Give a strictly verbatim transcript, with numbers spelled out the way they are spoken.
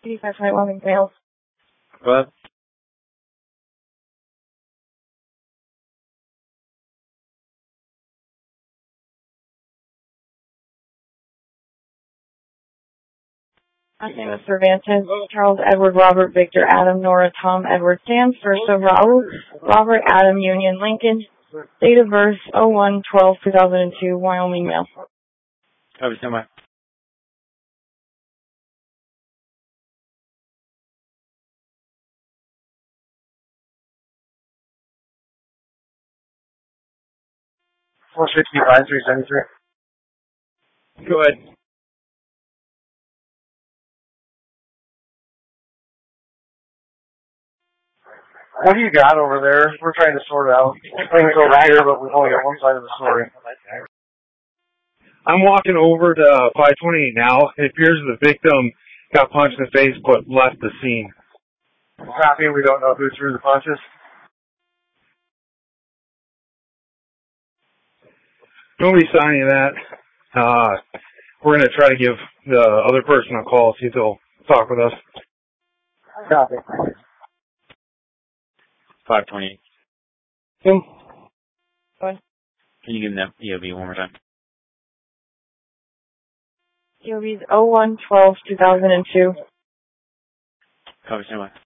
eighty-five Flight Loving Sales. What? Last name is Cervantes, Charles, Edward, Robert, Victor, Adam, Nora, Tom, Edward, Sam, first of Raul, Robert, Adam, Union, Lincoln, date of birth oh one twelve two thousand two, Wyoming mail. Copy, stand by. four sixty-five, three seventy-three. Go ahead. What do you got over there? We're trying to sort out. Things go right here, but we've only got one side of the story. I'm walking over to five twenty-eight now. It appears the victim got punched in the face but left the scene. Copy, we don't know who threw the punches. Nobody saw any of that. Uh, we're going to try to give the other person a call, see if they'll talk with us. Copy. five twenty-eight. Kim? What? Can you give them that E O B one more time? E O B's oh one twelve two thousand two. Copy, stand by.